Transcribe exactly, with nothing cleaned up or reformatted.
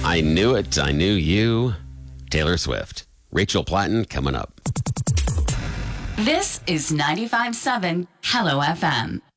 I Knew It, I Knew You, Taylor Swift. Rachel Platten coming up. This is ninety-five point seven Hello F M.